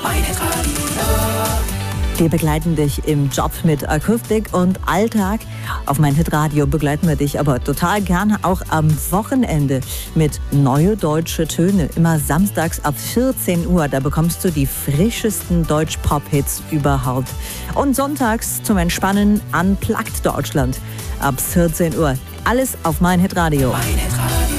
Wir begleiten dich im Job mit Akustik und Alltag. Auf mein Hitradio begleiten wir dich aber total gerne auch am Wochenende mit Neue Deutsche Töne. Immer samstags ab 14 Uhr, da bekommst du die frischesten Deutsch-Pop-Hits überhaupt. Und sonntags zum Entspannen Unplugged Deutschland ab 14 Uhr. Alles auf mein Hitradio.